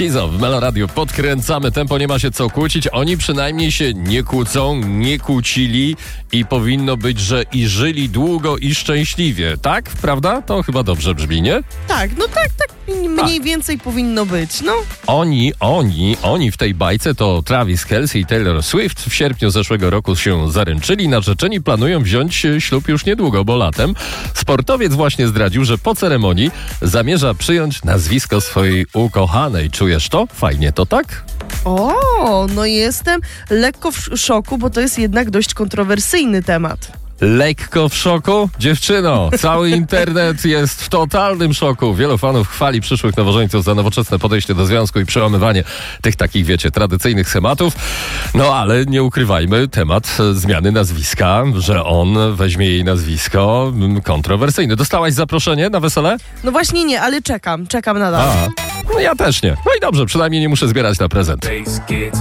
Kizo w Meloradiu. Podkręcamy tempo, nie ma się co kłócić. Oni przynajmniej się nie kłócą, nie kłócili i powinno być, że i żyli długo i szczęśliwie. Tak? Prawda? To chyba dobrze brzmi, nie? Tak, no tak mniej więcej powinno być, no. Oni w tej bajce to Travis Kelce i Taylor Swift w sierpniu zeszłego roku się zaręczyli. Narzeczeni planują wziąć ślub już niedługo, bo latem. Sportowiec właśnie zdradził, że po ceremonii zamierza przyjąć nazwisko swojej ukochanej. Czujesz to? Fajnie to, tak? O, no jestem lekko w szoku, bo to jest jednak dość kontrowersyjny temat. Lekko w szoku? Dziewczyno, cały internet jest w totalnym szoku. Wielu fanów chwali przyszłych nowożeńców za nowoczesne podejście do związku i przełamywanie tych takich, wiecie, tradycyjnych schematów. No ale nie ukrywajmy, temat zmiany nazwiska, że on weźmie jej nazwisko, kontrowersyjny. Dostałaś zaproszenie na wesele? No właśnie nie, ale czekam nadal. No ja też nie. No i dobrze, przynajmniej nie muszę zbierać na prezent.